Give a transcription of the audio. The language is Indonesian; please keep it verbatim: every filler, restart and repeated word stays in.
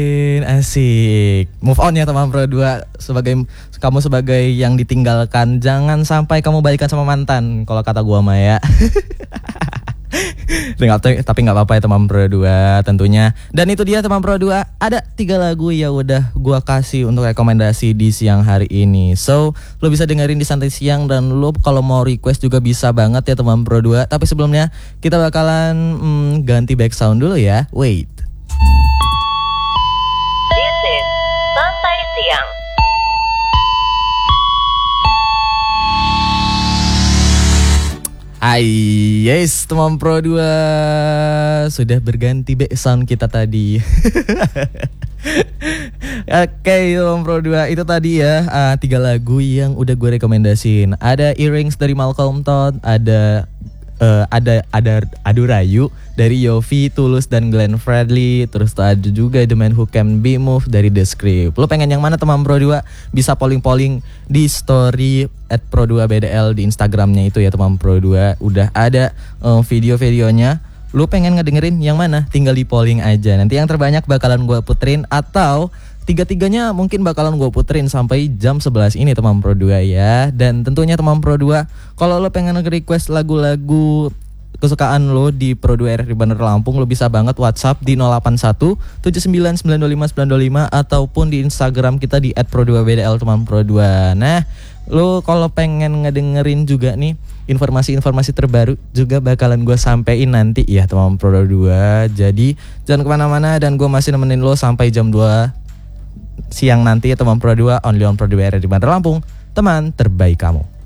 Asik. Move on ya teman Pro dua. Sebagai kamu sebagai yang ditinggalkan, jangan sampai kamu balikan sama mantan. Kalau kata gua mah ya. Tapi nggak apa-apa ya teman Pro dua tentunya. Dan itu dia teman Pro dua. Ada tiga lagu yang udah gua kasih untuk rekomendasi di siang hari ini. So lo bisa dengerin di santai siang. Dan lo kalau mau request juga bisa banget ya teman Pro dua. Tapi sebelumnya kita bakalan hmm, ganti back sound dulu ya. Wait. This is Santai Siang. Hai, yes teman Pro dua. Sudah berganti back sound kita tadi. Oke okay, teman Pro dua, itu tadi ya uh, tiga lagu yang udah gue rekomendasiin. Ada Earrings dari Malcolm Todd, ada uh, ada ada Adu Rayu dari Yofi, Tulus dan Glenn Fredly. Terus ada juga The Man Who Can Be Moved dari The Script. Lo pengen yang mana teman Pro dua? Bisa polling-polling di story at Pro dua B D L di Instagramnya itu ya teman Pro dua. Udah ada uh, video-videonya. Lo pengen ngedengerin yang mana? Tinggal di polling aja. Nanti yang terbanyak bakalan gue puterin. Atau tiga-tiganya mungkin bakalan gue puterin sampai jam sebelas ini teman Pro dua ya. Dan tentunya teman Pro dua, kalau lo pengen nge-request lagu-lagu kesukaan lo di Pro dua R R I Bandar Lampung, lo bisa banget WhatsApp di nol delapan satu tujuh sembilan sembilan dua lima sembilan dua lima ataupun di Instagram kita di at Pro dua B D L teman Pro dua. Nah, lo kalau pengen ngedengerin juga nih informasi-informasi terbaru juga bakalan gue sampein nanti ya teman Pro dua. Jadi jangan kemana-mana dan gue masih nemenin lo sampai jam dua siang nanti ya teman Pro dua. Only on Pro dua R R I Bandar Lampung, teman terbaik kamu.